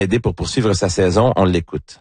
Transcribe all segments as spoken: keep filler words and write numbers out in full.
aider pour poursuivre sa saison. On l'écoute.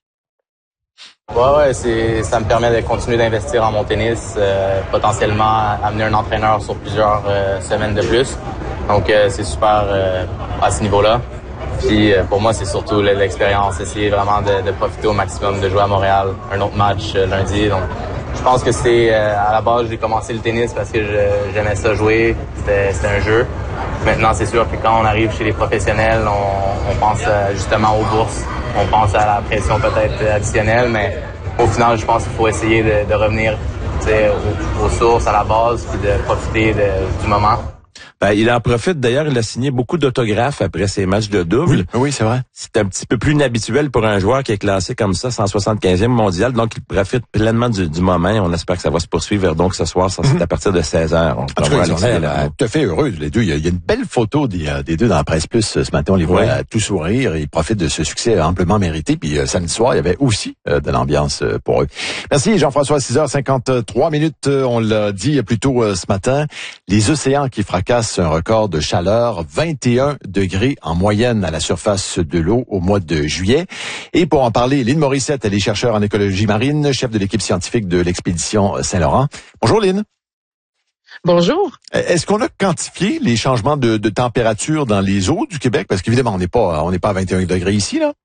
Ouais, ouais, c'est, ça me permet de continuer d'investir en mon tennis, euh, potentiellement amener un entraîneur sur plusieurs euh, semaines de plus. Donc, euh, c'est super euh, à ce niveau-là. Puis, euh, pour moi, c'est surtout l'expérience, essayer vraiment de, de profiter au maximum, de jouer à Montréal, un autre match euh, lundi. Donc, je pense que c'est euh, à la base, j'ai commencé le tennis parce que je, j'aimais ça jouer, c'était, c'était un jeu. Maintenant, c'est sûr que quand on arrive chez les professionnels, on, on pense euh, justement aux bourses. On pense à la pression peut-être additionnelle, mais au final, je pense qu'il faut essayer de, de revenir aux, aux sources, à la base, puis de profiter de, du moment. Ben, il en profite. D'ailleurs, il a signé beaucoup d'autographes après ses matchs de double. Oui, oui, c'est vrai. C'est un petit peu plus inhabituel pour un joueur qui est classé comme ça, cent soixante-quinzième mondial. Donc, il profite pleinement du, du moment. On espère que ça va se poursuivre. Donc, ce soir, ça, c'est mm-hmm. à partir de seize heures. On en tout cas, ils ont l'air tout à fait heureux, les deux. Il y a, il y a une belle photo des, des deux dans la Presse Plus ce matin. On les voit ouais. tout sourire. Ils profitent de ce succès amplement mérité. Puis, euh, samedi soir, il y avait aussi euh, de l'ambiance euh, pour eux. Merci, Jean-François. six heures cinquante-trois minutes. Euh, on l'a dit plus tôt euh, ce matin. Les océans qui fracassent un record de chaleur, vingt et un degrés en moyenne à la surface de l'eau au mois de juillet. Et pour en parler, Lynn Morissette, elle est chercheure en écologie marine, chef de l'équipe scientifique de l'expédition Saint-Laurent. Bonjour Lynn. Bonjour. Est-ce qu'on a quantifié les changements de, de température dans les eaux du Québec? Parce qu'évidemment, on n'est pas, on n'est pas à vingt et un degrés ici, là.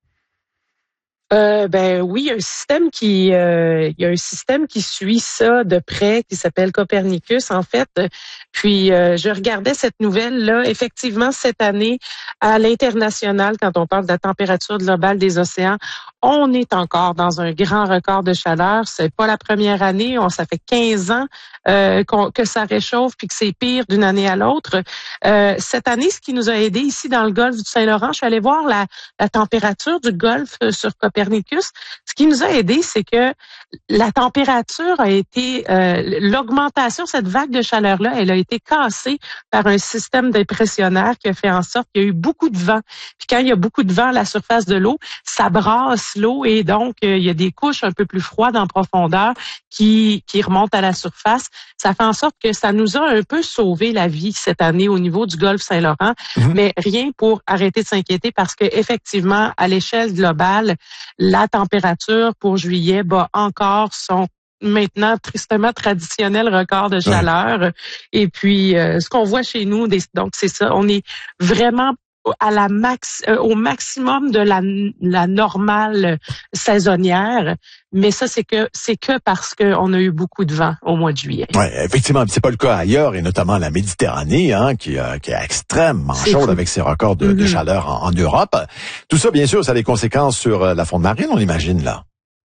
Euh, ben oui, il y a un système qui euh, il y a un système qui suit ça de près, qui s'appelle Copernicus en fait. Puis euh, je regardais cette nouvelle là. Effectivement, cette année à l'international, quand on parle de la température globale des océans, on est encore dans un grand record de chaleur. C'est pas la première année. On, ça fait quinze ans euh, qu'on, que ça réchauffe puis que c'est pire d'une année à l'autre. Euh, cette année, ce qui nous a aidé ici dans le golfe du Saint-Laurent, je suis allée voir la, la température du golfe sur Copernicus. Ce qui nous a aidé, c'est que la température a été, euh, l'augmentation, cette vague de chaleur-là, elle a été cassée par un système dépressionnaire qui a fait en sorte qu'il y a eu beaucoup de vent. Puis quand il y a beaucoup de vent à la surface de l'eau, ça brasse l'eau et donc euh, il y a des couches un peu plus froides en profondeur qui qui remontent à la surface. Ça fait en sorte que ça nous a un peu sauvé la vie cette année au niveau du golfe Saint-Laurent, mmh. mais rien pour arrêter de s'inquiéter parce que effectivement à l'échelle globale, la température pour juillet bat encore son maintenant tristement traditionnel record de chaleur. Ouais. Et puis euh, ce qu'on voit chez nous, des, donc c'est ça, on est vraiment à la max, euh, au maximum de la, la normale saisonnière, mais ça c'est que c'est que parce que on a eu beaucoup de vent au mois de juillet. Oui, effectivement, c'est pas le cas ailleurs et notamment la Méditerranée, hein, qui, euh, qui est extrêmement c'est chaude fou. Avec ses records de, mm-hmm. de chaleur en, en Europe. Tout ça, bien sûr, ça a des conséquences sur euh, la faune marine, on imagine là.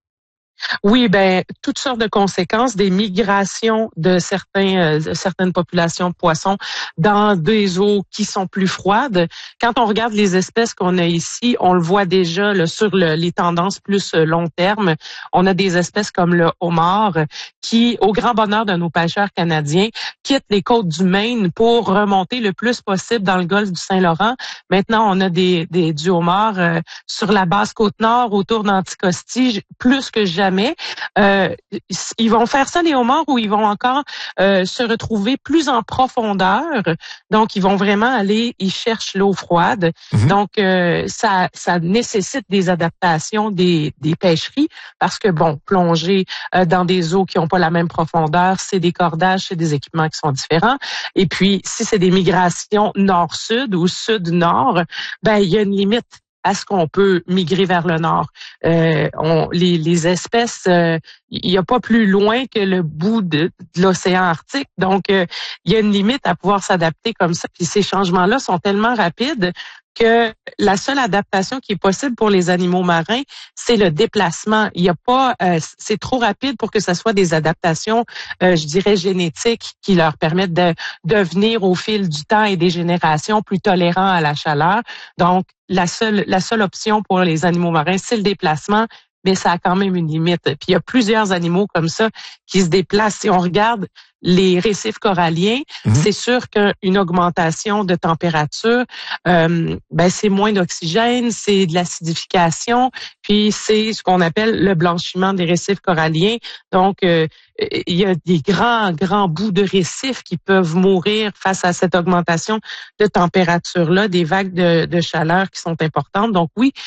Oui, ben toutes sortes de conséquences, des migrations de certains euh, certaines populations de poissons dans des eaux qui sont plus froides. Quand on regarde les espèces qu'on a ici, on le voit déjà là, sur le, les tendances plus long terme. On a des espèces comme le homard qui, au grand bonheur de nos pêcheurs canadiens, quittent les côtes du Maine pour remonter le plus possible dans le golfe du Saint-Laurent. Maintenant, on a des, des du homard euh, sur la basse côte nord autour d'Anticosti, plus que jamais. Euh, ils vont faire ça les homards où ils vont encore euh, se retrouver plus en profondeur. Donc, ils vont vraiment aller, ils cherchent l'eau froide. Mm-hmm. Donc, euh, ça, ça nécessite des adaptations des, des pêcheries parce que, bon, plonger euh, dans des eaux qui n'ont pas la même profondeur, c'est des cordages, c'est des équipements qui sont différents. Et puis, si c'est des migrations nord-sud ou sud-nord, ben il y a une limite à ce qu'on peut migrer vers le nord. Euh, on, les, les espèces, euh, il n'y a pas plus loin que le bout de, de l'océan Arctique. Donc, euh, il y a une limite à pouvoir s'adapter comme ça. Puis ces changements-là sont tellement rapides que la seule adaptation qui est possible pour les animaux marins, c'est le déplacement. Il y a pas, euh, c'est trop rapide pour que ce soit des adaptations, euh, je dirais génétiques, qui leur permettent de devenir au fil du temps et des générations plus tolérants à la chaleur. Donc, la seule, la seule option pour les animaux marins, c'est le déplacement. mais ça a quand même une limite. Puis il y a plusieurs animaux comme ça qui se déplacent. Si on regarde les récifs coralliens, mmh. c'est sûr qu'une augmentation de température, euh, ben c'est moins d'oxygène, c'est de l'acidification, puis c'est ce qu'on appelle le blanchiment des récifs coralliens. Donc, euh, il y a des grands, grands bouts de récifs qui peuvent mourir face à cette augmentation de température-là, des vagues de, de chaleur qui sont importantes. Donc oui,